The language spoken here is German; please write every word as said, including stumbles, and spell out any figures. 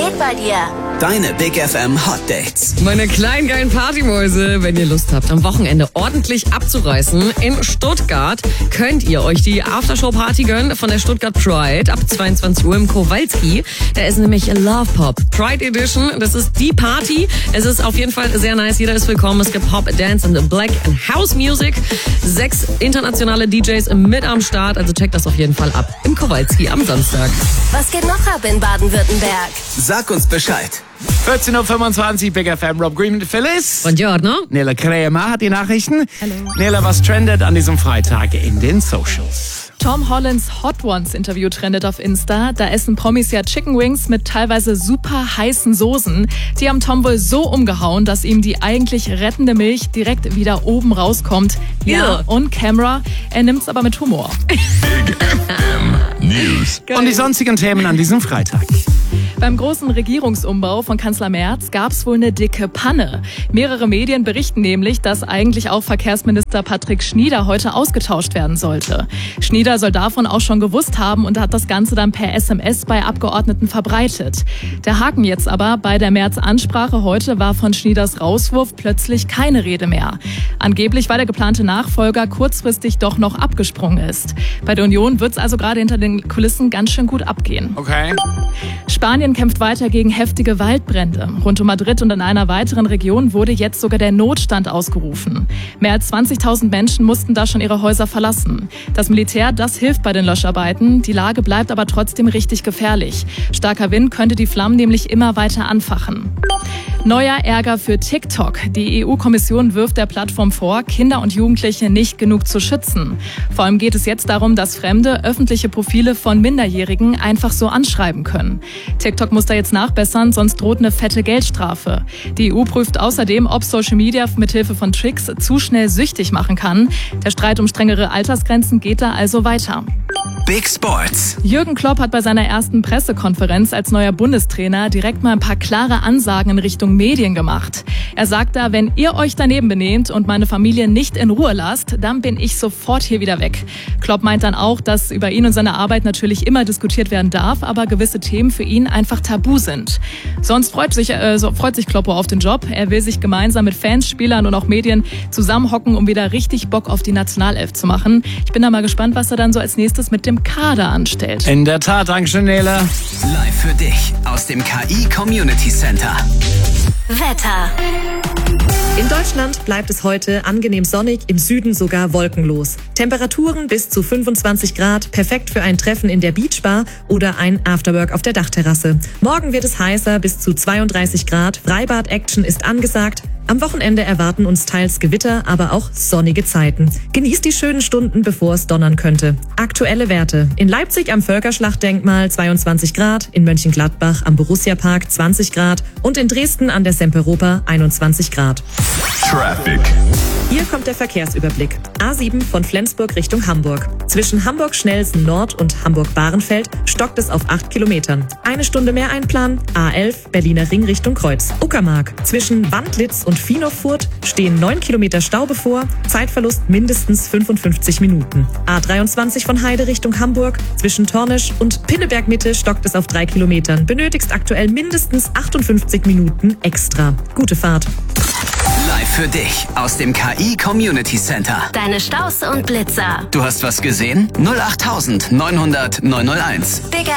geht bei dir? Deine Big F M Hot Dates. Meine kleinen geilen Partymäuse, wenn ihr Lust habt, am Wochenende ordentlich abzureißen, in Stuttgart könnt ihr euch die Aftershow-Party gönnen von der Stuttgart Pride ab zweiundzwanzig Uhr im Kowalski. Da ist nämlich Love Pop Pride Edition. Das ist die Party. Es ist auf jeden Fall sehr nice. Jeder ist willkommen. Es gibt Pop, Dance and Black and House Music. Sechs internationale D Js mit am Start. Also checkt das auf jeden Fall ab im Kowalski am Samstag. Was geht noch ab in Baden-Württemberg? Sag uns Bescheid. vierzehn Uhr fünfundzwanzig, Big F M, Rob Green mit Phyllis. Buongiorno. Nela Krämer hat die Nachrichten. Hallo. Nela, was trendet an diesem Freitag in den Socials? Tom Hollands Hot Ones Interview trendet auf Insta. Da essen Promis ja Chicken Wings mit teilweise super heißen Soßen. Die haben Tom wohl so umgehauen, dass ihm die eigentlich rettende Milch direkt wieder oben rauskommt. Ja, on camera. Er nimmt's aber mit Humor. Big F M News. Und die sonstigen Themen an diesem Freitag. Beim großen Regierungsumbau von Kanzler Merz gab's wohl eine dicke Panne. Mehrere Medien berichten nämlich, dass eigentlich auch Verkehrsminister Patrick Schnieder heute ausgetauscht werden sollte. Schnieder soll davon auch schon gewusst haben und hat das Ganze dann per S M S bei Abgeordneten verbreitet. Der Haken jetzt aber: Bei der Merz-Ansprache heute war von Schnieders Rauswurf plötzlich keine Rede mehr. Angeblich, weil der geplante Nachfolger kurzfristig doch noch abgesprungen ist. Bei der Union wird's also gerade hinter den Kulissen ganz schön gut abgehen. Okay. Spanien kämpft weiter gegen heftige Waldbrände. Rund um Madrid und in einer weiteren Region wurde jetzt sogar der Notstand ausgerufen. Mehr als zwanzigtausend Menschen mussten da schon ihre Häuser verlassen. Das Militär, das hilft bei den Löscharbeiten. Die Lage bleibt aber trotzdem richtig gefährlich. Starker Wind könnte die Flammen nämlich immer weiter anfachen. Neuer Ärger für TikTok. Die E U-Kommission wirft der Plattform vor, Kinder und Jugendliche nicht genug zu schützen. Vor allem geht es jetzt darum, dass Fremde öffentliche Profile von Minderjährigen einfach so anschreiben können. TikTok muss da jetzt nachbessern, sonst droht eine fette Geldstrafe. Die E U prüft außerdem, ob Social Media mithilfe von Tricks zu schnell süchtig machen kann. Der Streit um strengere Altersgrenzen geht da also weiter. Big Sports. Jürgen Klopp hat bei seiner ersten Pressekonferenz als neuer Bundestrainer direkt mal ein paar klare Ansagen in Richtung Medien gemacht. Er sagt da: Wenn ihr euch daneben benehmt und meine Familie nicht in Ruhe lasst, dann bin ich sofort hier wieder weg. Klopp meint dann auch, dass über ihn und seine Arbeit natürlich immer diskutiert werden darf, aber gewisse Themen für ihn einfach tabu sind. Sonst freut sich, äh, so freut sich Kloppo auf den Job. Er will sich gemeinsam mit Fans, Spielern und auch Medien zusammenhocken, um wieder richtig Bock auf die Nationalelf zu machen. Ich bin da mal gespannt, was er dann so als nächstes mit dem Kader anstellt. In der Tat, Dankeschön, Nela. Live für dich aus dem K I Community Center. Wetter. In Deutschland bleibt es heute angenehm sonnig, im Süden sogar wolkenlos. Temperaturen bis zu fünfundzwanzig Grad, perfekt für ein Treffen in der Beachbar oder ein Afterwork auf der Dachterrasse. Morgen wird es heißer, bis zu zweiunddreißig Grad, Freibad-Action ist angesagt. Am Wochenende erwarten uns teils Gewitter, aber auch sonnige Zeiten. Genießt die schönen Stunden, bevor es donnern könnte. Aktuelle Werte: In Leipzig am Völkerschlachtdenkmal zweiundzwanzig Grad, in Mönchengladbach am Borussia-Park zwanzig Grad und in Dresden an der Semperoper einundzwanzig Grad. Traffic. Hier kommt der Verkehrsüberblick. A sieben von Flensburg Richtung Hamburg. Zwischen Hamburg-Schnellsen Nord und Hamburg-Bahrenfeld stockt es auf acht Kilometern. Eine Stunde mehr einplanen. A elf Berliner Ring Richtung Kreuz. Uckermark. Zwischen Wandlitz und Viehnow-Furt stehen neun Kilometer Stau bevor. Zeitverlust mindestens fünfundfünfzig Minuten. A dreiundzwanzig von Heide Richtung Hamburg. Zwischen Tornisch und Pinneberg Mitte stockt es auf drei Kilometern. Benötigst aktuell mindestens achtundfünfzig Minuten extra. Gute Fahrt. Live für dich aus dem K I Community Center. Deine Staus und Blitzer. Du hast was gesehen? null acht neunhundert neunhunderteins. Big